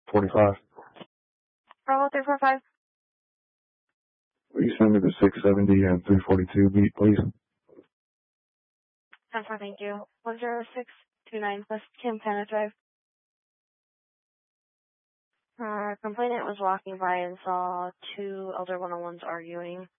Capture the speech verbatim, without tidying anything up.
forty-five. Bravo three four five. Will you send me the six seventy and three forty-two beat, please? ten four, thank you. one zero six two nine West Campana Drive. Uh, complainant was walking by and saw two Elder one oh ones arguing.